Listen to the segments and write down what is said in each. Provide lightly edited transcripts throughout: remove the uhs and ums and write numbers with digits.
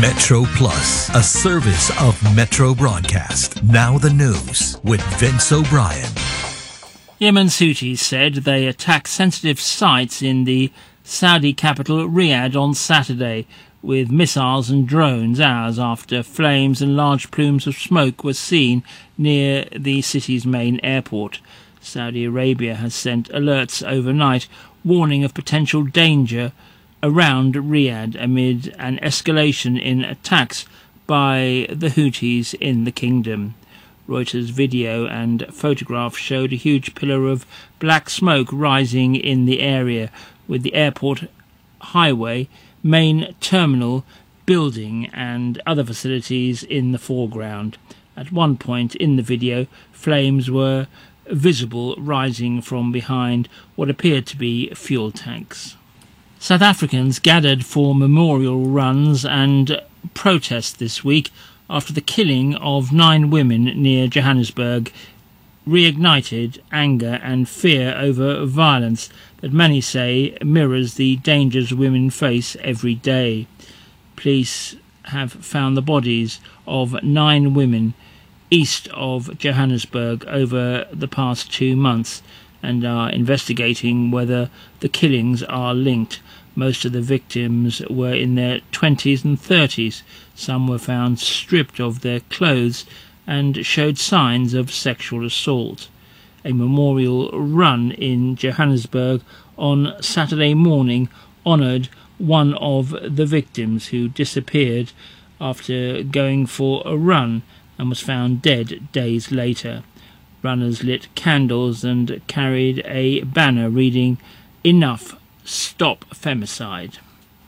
Metro Plus, a service of Metro Broadcast. Now the news with Vince O'Brien. Yemen's Houthis said they attacked sensitive sites in the Saudi capital Riyadh on Saturday with missiles and drones hours after flames and large plumes of smoke were seen near the city's main airport. Saudi Arabia has sent alerts overnight warning of potential danger around Riyadh amid an escalation in attacks by the Houthis in the kingdom. Reuters video and photograph showed a huge pillar of black smoke rising in the area, with the airport highway, main terminal, building and other facilities in the foreground. At one point in the video, flames were visible rising from behind what appeared to be fuel tanks. South Africans gathered for memorial runs and protests this week after the killing of 9 women near Johannesburg reignited anger and fear over violence that many say mirrors the dangers women face every day. Police have found the bodies of 9 women east of Johannesburg over the past 2 months and are investigating whether the killings are linked. Most of the victims were in their 20s and 30s. Some were found stripped of their clothes and showed signs of sexual assault. A memorial run in Johannesburg on Saturday morning honoured one of the victims who disappeared after going for a run and was found dead days later. Runners lit candles and carried a banner reading, "Enough, Stop Femicide."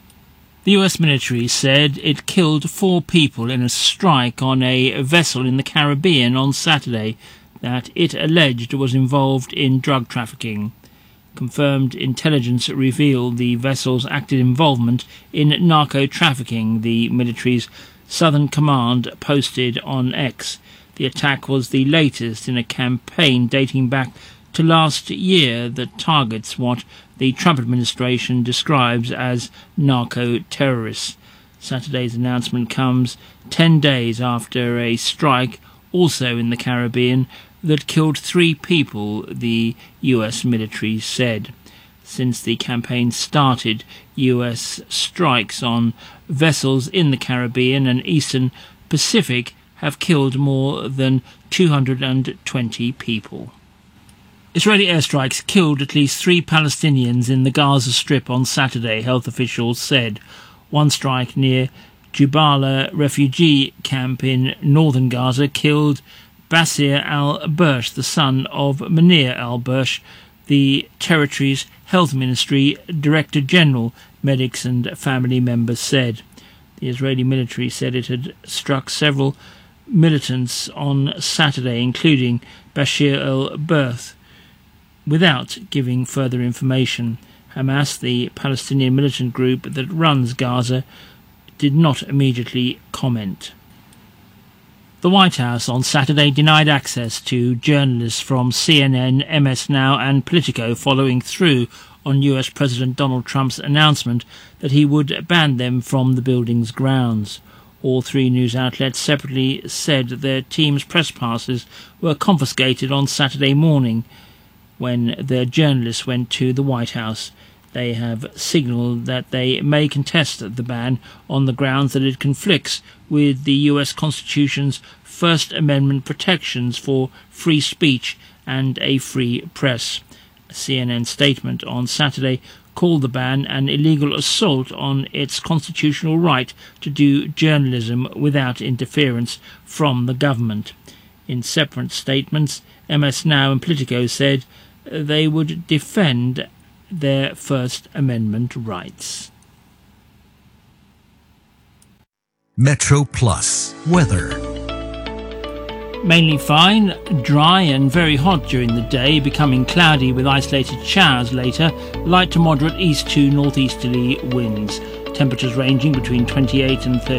The US military said it killed 4 people in a strike on a vessel in the Caribbean on Saturday that it alleged was involved in drug trafficking. Confirmed intelligence revealed the vessel's active involvement in narco-trafficking, the military's Southern Command posted on X. The attack was the latest in a campaign dating back to last year that targets what the Trump administration describes as narco-terrorists. Saturday's announcement comes 10 days after a strike, also in the Caribbean, that killed 3 people, the US military said. Since the campaign started, US strikes on vessels in the Caribbean and Eastern Pacific have killed more than 220 people. Israeli airstrikes killed at least 3 Palestinians in the Gaza Strip on Saturday, health officials said. One strike near Jubaila refugee camp in northern Gaza killed Basir al-Bursh, the son of Munir al-Bursh, the territory's health ministry director general, medics and family members said. The Israeli military said it had struck several militants on Saturday, including Bashir al-Bursh, without giving further information. Hamas, the Palestinian militant group that runs Gaza, did not immediately comment. The White House on Saturday denied access to journalists from CNN, MS Now and Politico following through on US President Donald Trump's announcement that he would ban them from the building's grounds. All 3 news outlets separately said that their team's press passes were confiscated on Saturday morning when their journalists went to the White House. They have signalled that they may contest the ban on the grounds that it conflicts with the US Constitution's First Amendment protections for free speech and a free press. A CNN statement on Saturday called the ban an illegal assault on its constitutional right to do journalism without interference from the government. In separate statements, MS Now and Politico said they would defend their First Amendment rights. Metro Plus weather. Mainly fine, dry and very hot during the day, becoming cloudy with isolated showers later, light to moderate east to northeasterly winds. Temperatures ranging between 28 and 30